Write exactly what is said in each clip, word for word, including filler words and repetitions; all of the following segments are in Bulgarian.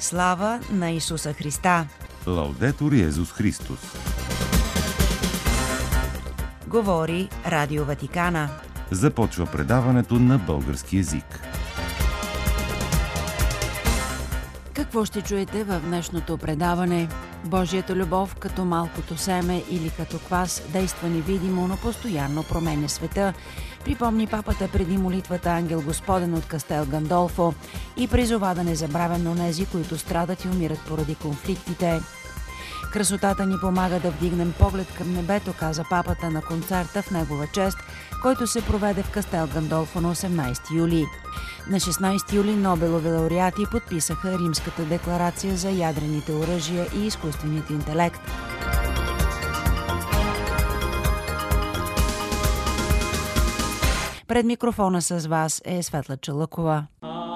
Слава на Исуса Христа! Лаудетур Йезус Христос! Говори Радио Ватикана. Започва предаването на български език. Какво ще чуете в днешното предаване? Божията любов като малкото семе или като квас действа невидимо, но постоянно променя света. Припомни папата преди молитвата Ангел Господен от Кастел Гандолфо и призова да не забравяме онези, които страдат и умират поради конфликтите. Красотата ни помага да вдигнем поглед към небето, каза папата на концерта в негова чест, който се проведе в Кастел Гандолфо на осемнайсети юли. На шестнайсети юли Нобелови лауреати подписаха Римската декларация за ядрените оръжия и изкуственият интелект. Пред микрофона с вас е Светла Чалъкова.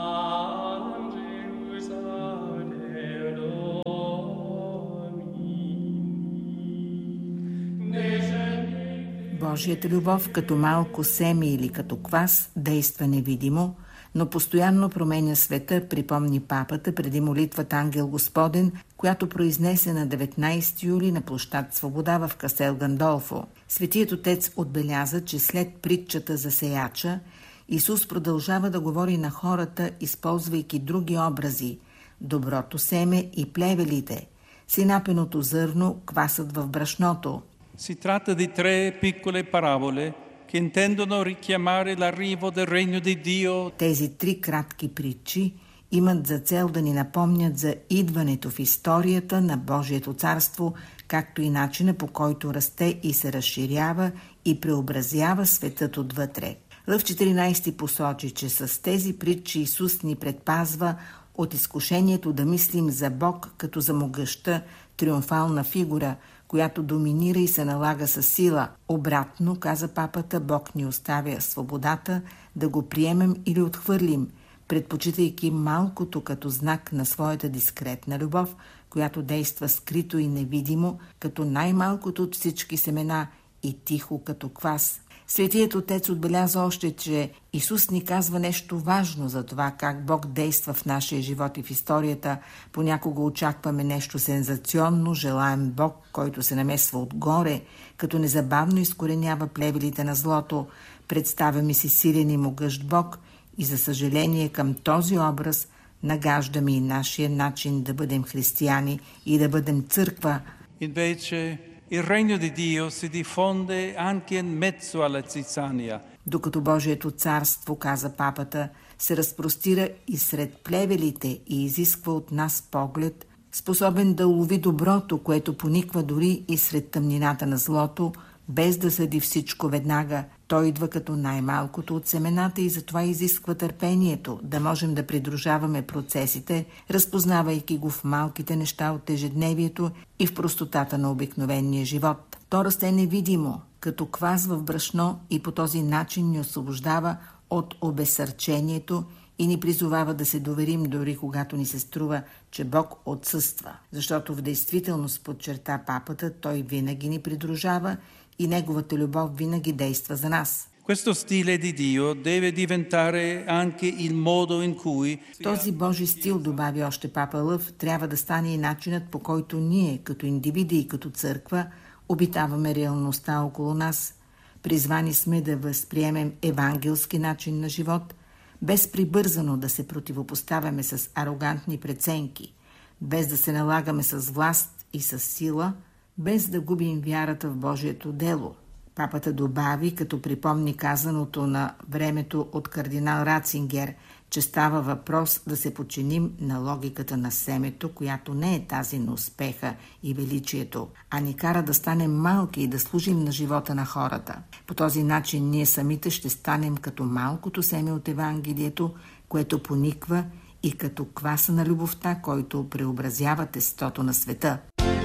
Божията любов като малко семе или като квас действа невидимо, но постоянно променя света, припомни папата преди молитвата Ангел Господен, която произнесе на деветнайсети юли на площад Свобода в Кастел Гандолфо. Светият отец отбеляза, че след притчата за сеяча, Исус продължава да говори на хората, използвайки други образи – доброто семе и плевелите, синапеното зърно, квасът в брашното. Si tratta di tre piccole parabole che intendono richiamare l'arrivo del regno di Dio. Тези три кратки притчи имат за цел да ни напомнят за идването в историята на Божието царство, както и начина, по който расте и се разширява и преобразява светът отвътре. Лъв четиринайсети посочи, че с тези притчи Исус ни предпазва от изкушението да мислим за Бог като за могъща, триумфална фигура, която доминира и се налага със сила. Обратно, каза папата, Бог ни оставя свободата да го приемем или отхвърлим, предпочитайки малкото като знак на своята дискретна любов, която действа скрито и невидимо, като най-малкото от всички семена и тихо като квас. Светият отец отбеляза още, че Исус ни казва нещо важно за това как Бог действа в нашия живот и в историята. Понякога очакваме нещо сензационно, желаем Бог, който се намесва отгоре, като незабавно изкоренява плевелите на злото. Представяме си силен и могъщ Бог и за съжаление към този образ нагаждаме и нашия начин да бъдем християни и да бъдем църква. Invece il regno di Dio si diffonde anche in mezzo alla zizzania. Докато Божието царство, каза папата, се разпростира и сред плевелите и изисква от нас поглед, способен да улови доброто, което пониква дори и сред тъмнината на злото, без да съди всичко веднага. Той идва като най-малкото от семената и затова изисква търпението, да можем да придружаваме процесите, разпознавайки го в малките неща от ежедневието и в простотата на обикновения живот. То расте невидимо, като квас в брашно и по този начин ни освобождава от обесърчението и ни призовава да се доверим дори когато ни се струва, че Бог отсъства. Защото в действителност, подчерта папата, Той винаги ни придружава и Неговата любов винаги действа за нас. Questo stile di Dio deve diventare anche il modo in cui Този Божи стил, добави още папа Лъв, трябва да стане и начинът, по който ние, като индивиди и като църква, обитаваме реалността около нас. Призвани сме да възприемем евангелски начин на живот, без прибързано да се противопоставяме с арогантни преценки, без да се налагаме с власт и с сила, без да губим вярата в Божието дело. Папата добави, като припомни казаното на времето от кардинал Ратцингер, че става въпрос да се подчиним на логиката на семето, която не е тази на успеха и величието, а ни кара да станем малки и да служим на живота на хората. По този начин ние самите ще станем като малкото семе от Евангелието, което пониква, и като кваса на любовта, който преобразява тестото на света.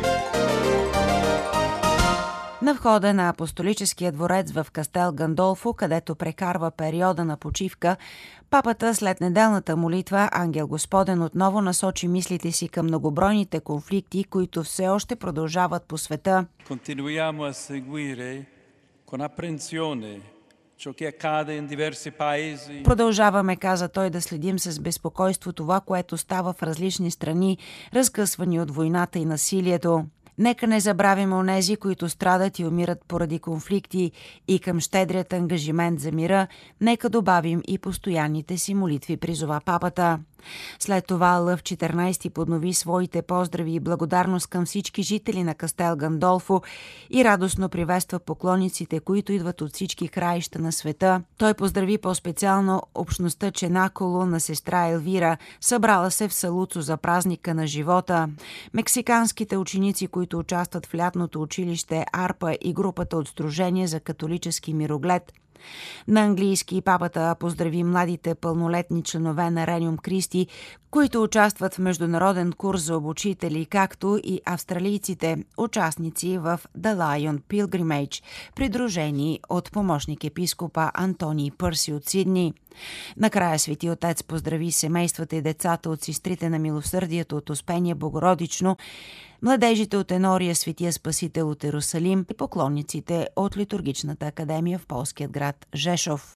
На входа на апостолическия дворец в Кастел Гандолфо, където прекарва периода на почивка, папата след неделната молитва Ангел Господен отново насочи мислите си към многобройните конфликти, които все още продължават по света. Continuiamo a seguire con apprensione Продължаваме, каза той, да следим с безпокойство това, което става в различни страни, разкъсвани от войната и насилието. Нека не забравим онези, които страдат и умират поради конфликти, и към щедрият ангажимент за мира нека добавим и постоянните си молитви, призова папата. След това Лъв четиринайсети поднови своите поздрави и благодарност към всички жители на Кастел Гандолфо и радостно приветства поклонниците, които идват от всички краища на света. Той поздрави по-специално общността Ченаколо на сестра Елвира, събрала се в Салуцо за празника на живота. Мексиканските ученици, които участват в лятното училище Арпа и групата от Сдружение за католически мироглед. На английски папата поздрави младите пълнолетни членове на Рениум Кристи, които участват в международен курс за обучители, както и австралийците, участници в The Lion Pilgrimage, придружени от помощник епископа Антони Пърси от Сидни. Накрая Свети Отец поздрави семействата и децата от сестрите на милосърдието от Успение Богородично, младежите от Енория Светия Спасител от Ерусалим и поклонниците от Литургичната академия в полският град Жешов.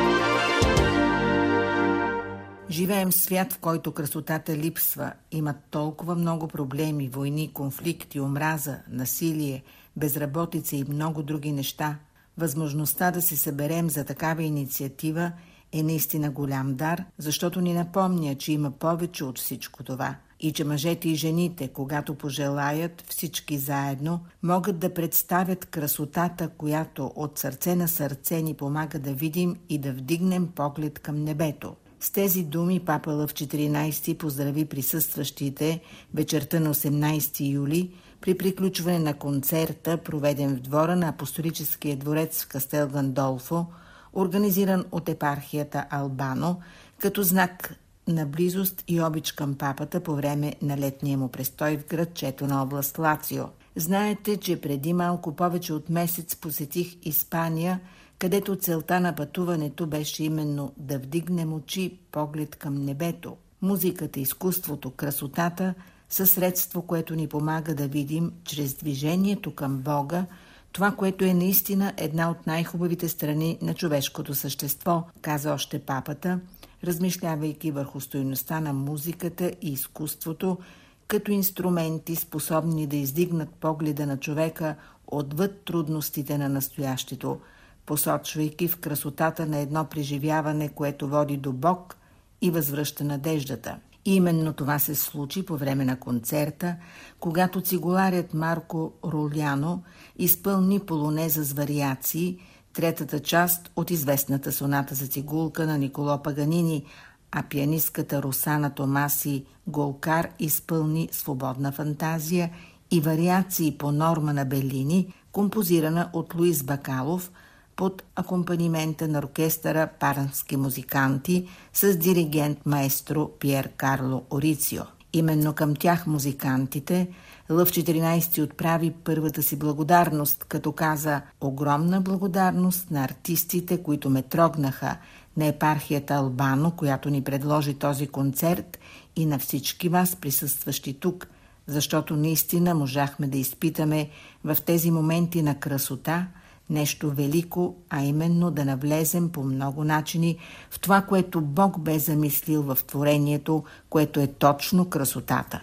Живеем в свят, в който красотата липсва. Има толкова много проблеми, войни, конфликти, омраза, насилие, безработица и много други неща. Възможността да се съберем за такава инициатива е наистина голям дар, защото ни напомня, че има повече от всичко това. И че мъжете и жените, когато пожелаят, всички заедно, могат да представят красотата, която от сърце на сърце ни помага да видим и да вдигнем поглед към небето. С тези думи папа Лъв четиринайсети поздрави присъстващите вечерта на осемнайсети юли при приключване на концерта, проведен в двора на Апостолическия дворец в Кастел Гандолфо, организиран от епархията Албано, като знак на близост и обич към папата по време на летния му престой в градчето на област Лацио. Знаете, че преди малко повече от месец посетих Испания, където целта на пътуването беше именно да вдигнем очи, поглед към небето. Музиката, изкуството, красотата са средство, което ни помага да видим чрез движението към Бога това, което е наистина една от най-хубавите страни на човешкото същество, каза още папата, размишлявайки върху стойността на музиката и изкуството като инструменти, способни да издигнат погледа на човека отвъд трудностите на настоящето, посочвайки в красотата на едно преживяване, което води до Бог и възвръща надеждата. И именно това се случи по време на концерта, когато цигуларят Марко Роляно изпълни полонеза с вариации, третата част от известната соната за цигулка на Николо Паганини, а пианистката Росана Томаси Голкар изпълни свободна фантазия и вариации по норма на Белини, композирана от Луис Бакалов под акомпанимента на оркестъра Пармски музиканти с диригент маестро Пиер Карло Орицио. Именно към тях музикантите Лъв четиринайсети отправи първата си благодарност, като каза: огромна благодарност на артистите, които ме трогнаха, на епархията Албано, която ни предложи този концерт, и на всички вас, присъстващи тук, защото наистина можахме да изпитаме в тези моменти на красота нещо велико, а именно да навлезем по много начини в това, което Бог бе замислил в творението, което е точно красотата.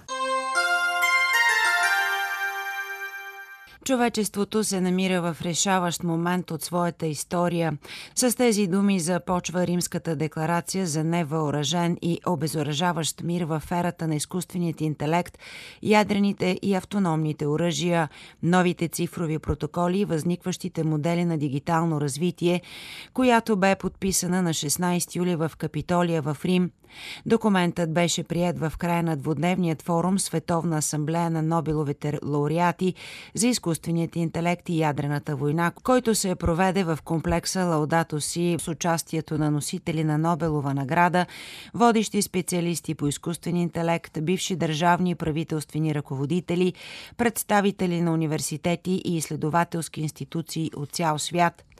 Човечеството се намира в решаващ момент от своята история. С тези думи започва Римската декларация за невъоръжен и обезоръжаващ мир в ерата на изкуственият интелект, ядрените и автономните оръжия, новите цифрови протоколи и възникващите модели на дигитално развитие, която бе подписана на шестнайсети юли в Капитолия в Рим. Документът беше приет в края на двудневният форум Световна асамблея на Нобеловите лауреати за изкуственият интелект и ядрената война, който се проведе в комплекса Лаудато Си с участието на носители на Нобелова награда, водещи специалисти по изкуствен интелект, бивши държавни и правителствени ръководители, представители на университети и изследователски институции от цял свят.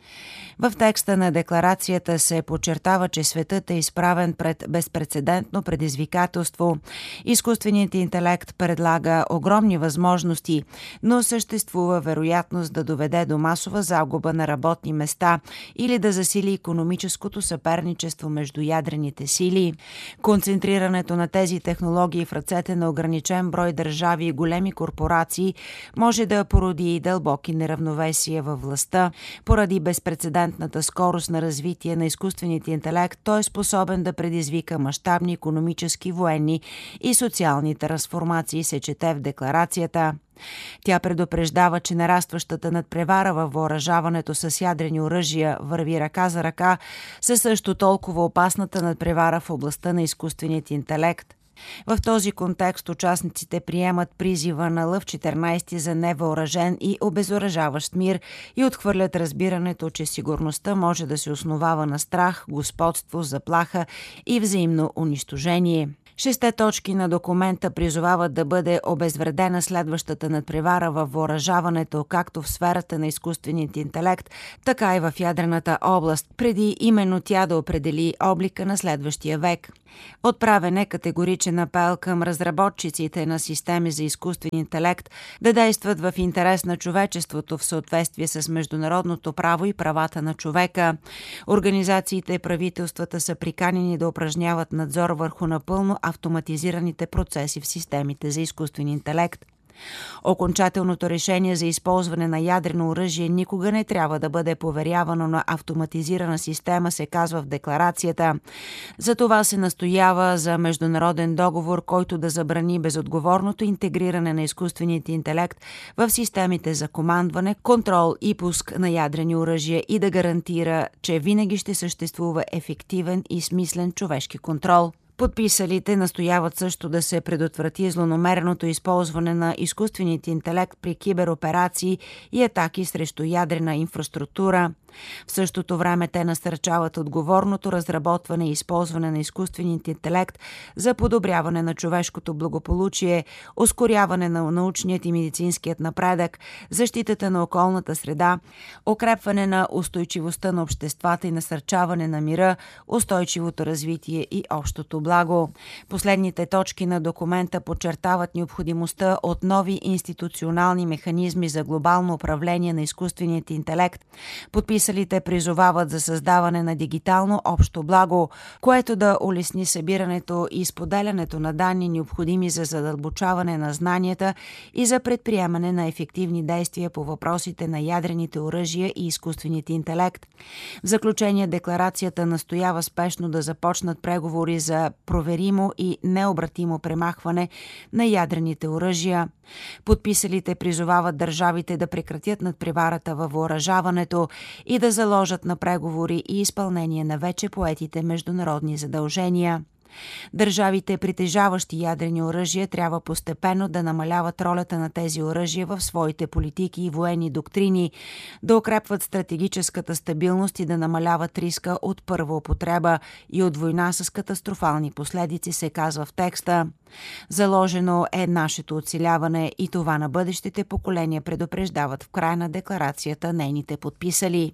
В текста на декларацията се подчертава, че светът е изправен пред безпрецедентно предизвикателство. Изкуственият интелект предлага огромни възможности, но съществува вероятност да доведе до масова загуба на работни места или да засили икономическото съперничество между ядрените сили. Концентрирането на тези технологии в ръцете на ограничен брой държави и големи корпорации може да породи и дълбоки неравновесия във властта. Поради безпрецедентната скорост на развитие на изкуственият интелект, той е способен да предизвика мащабни икономически, военни и социални трансформации, се чете в декларацията. Тя предупреждава, че нарастващата надпревара във въоръжаването с ядрени оръжия върви ръка за ръка със също толкова опасната надпревара в областта на изкуственият интелект. В този контекст участниците приемат призива на Лъв четиринайсети за невъоръжен и обезоръжаващ мир и отхвърлят разбирането, че сигурността може да се основава на страх, господство, заплаха и взаимно унищожение. Шесте точки на документа призовават да бъде обезвредена следващата надпревара във въоръжаването, както в сферата на изкуственият интелект, така и в ядрената област, преди именно тя да определи облика на следващия век. Отправен е категоричен апел към разработчиците на системи за изкуствен интелект да действат в интерес на човечеството в съответствие с международното право и правата на човека. Организациите и правителствата са приканени да упражняват надзор върху напълно автоматизираните процеси в системите за изкуствен интелект. Окончателното решение за използване на ядрено оръжие никога не трябва да бъде поверявано на автоматизирана система, се казва в декларацията. За това се настоява за международен договор, който да забрани безотговорното интегриране на изкуственият интелект в системите за командване, контрол и пуск на ядрени оръжия и да гарантира, че винаги ще съществува ефективен и смислен човешки контрол. Подписалите настояват също да се предотврати злонамереното използване на изкуственият интелект при кибероперации и атаки срещу ядрена инфраструктура. В същото време те насърчават отговорното разработване и използване на изкуственият интелект за подобряване на човешкото благополучие, ускоряване на научният и медицинският напредък, защитата на околната среда, укрепване на устойчивостта на обществата и насърчаване на мира, устойчивото развитие и общото благо. Последните точки на документа подчертават необходимостта от нови институционални механизми за глобално управление на изкуственият интелект. Подписалите призовават за създаване на дигитално общо благо, което да улесни събирането и споделянето на данни, необходими за задълбочаване на знанията и за предприемане на ефективни действия по въпросите на ядрените оръжия и изкуственият интелект. В заключение декларацията настоява спешно да започнат преговори за проверимо и необратимо премахване на ядрените оръжия. Подписалите призовават държавите да прекратят надпреварата във въоръжаването и да заложат на преговори и изпълнение на вече поетите международни задължения. Държавите, притежаващи ядрени оръжия, трябва постепенно да намаляват ролята на тези оръжия в своите политики и военни доктрини, да укрепват стратегическата стабилност и да намаляват риска от първа употреба и от война с катастрофални последици, се казва в текста. Заложено е нашето оцеляване и това на бъдещите поколения, предупреждават в края на декларацията нейните подписали.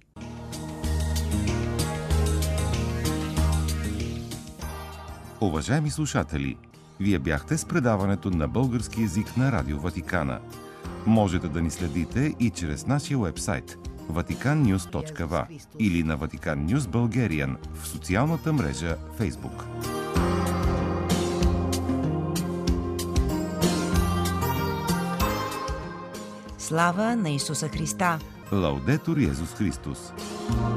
Уважаеми слушатели, вие бяхте с предаването на български език на Радио Ватикана. Можете да ни следите и чрез нашия уебсайт ватикан нюз точка ви или на Vatican News Bulgarian в социалната мрежа Facebook. Слава на Исуса Христа! Лаудетур Йезус Христос!